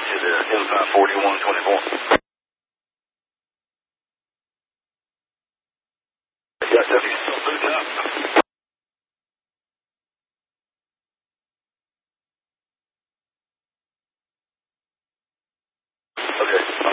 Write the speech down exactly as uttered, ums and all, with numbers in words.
to the M five forty-one twenty-four. Yes, if he's still booted up. Okay.